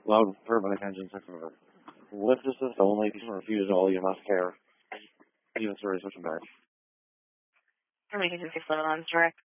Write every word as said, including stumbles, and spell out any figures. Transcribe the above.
Loud urban engine system. Lift assist only. Refusal. You must care. Even story switching back. Or making six eleven on direct.